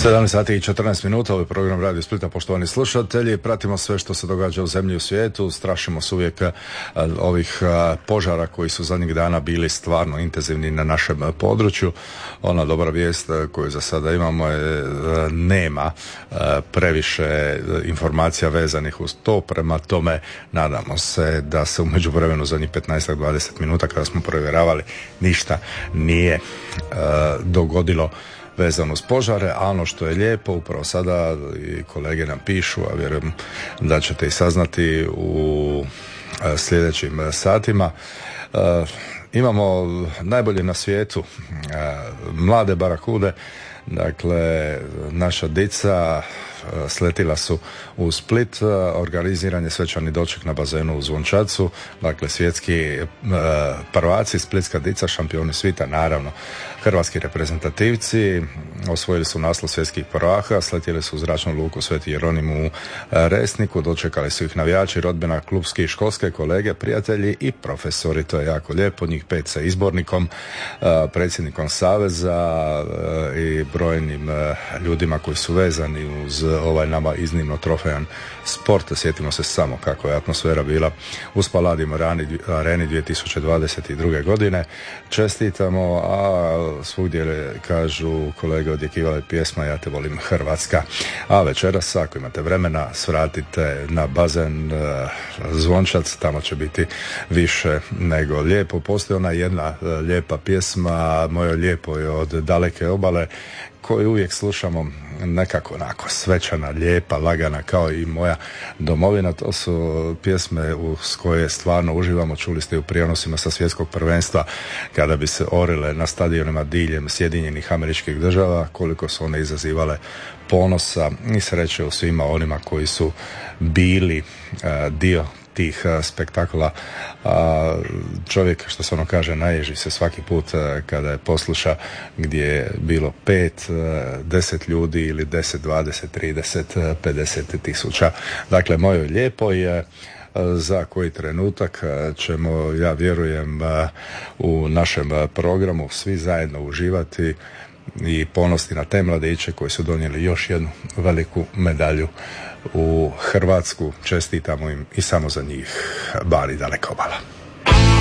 17 sati i 14 minuta, ovaj program Radio Splita, poštovani slušatelji, pratimo sve što se događa u zemlji i u svijetu, strašimo se uvijek ovih požara koji su zadnjih dana bili stvarno intenzivni na našem području. Ona dobra vijest koju za sada imamo je nema previše informacija vezanih uz to, prema tome nadamo se da se u međuvremenu zadnjih 15-20 minuta kada smo provjeravali ništa nije dogodilo vezano uz požare, a ono što je lijepo, upravo sada i kolege nam pišu, a vjerujem da ćete i saznati u sljedećim satima. Imamo najbolje na svijetu mlade barakude, dakle naša dica sletila su u Split, organiziran je svečani doček na bazenu u Zvončacu, dakle svjetski prvaci, splitska dica, šampioni svita, naravno hrvatski reprezentativci, osvojili su naslov svjetskih prvaka, sletjeli su u zračnu luku Sveti Jeronim u Resniku, dočekali su ih navijači, rodbina, klubski i školske kolege, prijatelji i profesori, to je jako lijepo, njih 5 sa izbornikom, predsjednikom Saveza i brojnim ljudima koji su vezani uz ovaj nama iznimno trofejan sport. Sjetimo se samo kako je atmosfera bila u Spaladium areni 2022. godine. Čestitamo, a svugdje kažu kolege odjekivale pjesma Ja te volim Hrvatska. A večeras, ako imate vremena, svratite na bazen Zvončac, tamo će biti više nego lijepo. Postoji ona jedna lijepa pjesma Moje lijepo je od daleke obale, koju uvijek slušamo nekako onako svečana, lijepa, lagana kao i moja domovina. To su pjesme s koje stvarno uživamo. Čuli ste u prijenosima sa svjetskog prvenstva kada bi se orile na stadionima diljem Sjedinjenih Američkih Država, koliko su one izazivale ponosa i sreće u svima onima koji su bili dio tih spektakula. Čovjek, što se ono kaže, naježi se svaki put kada je posluša gdje je bilo 5, 10 ljudi ili 10, 20, 30, 50 tisuća. Dakle, Moje lijepo je za koji trenutak ćemo, ja vjerujem, u našem programu svi zajedno uživati i ponosni na te mladiće koji su donijeli još jednu veliku medalju u Hrvatsku. Čestitamo im i samo za njih, bari daleka obala.